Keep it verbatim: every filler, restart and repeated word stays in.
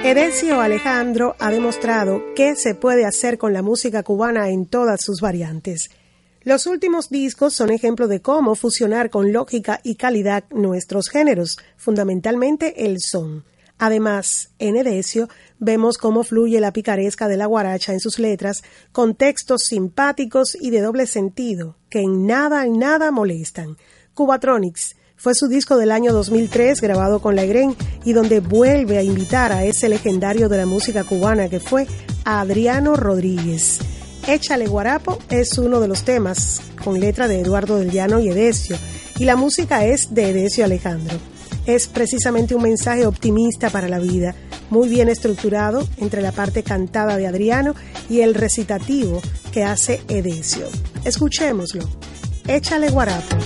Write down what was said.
Edesio Alejandro ha demostrado que se puede hacer con la música cubana en todas sus variantes. Los últimos discos son ejemplo de cómo fusionar con lógica y calidad nuestros géneros, fundamentalmente el son. Además, en Edesio vemos cómo fluye la picaresca de la guaracha en sus letras, con textos simpáticos y de doble sentido, que en nada, en nada molestan. Cubatronics fue su disco del año dos mil tres, grabado con La Igren, y donde vuelve a invitar a ese legendario de la música cubana que fue Adriano Rodríguez. Échale Guarapo es uno de los temas, con letra de Eduardo del Llano y Edesio, y la música es de Edesio Alejandro. Es precisamente un mensaje optimista para la vida, muy bien estructurado entre la parte cantada de Adriano y el recitativo que hace Edesio. Escuchémoslo. Échale Guarapo.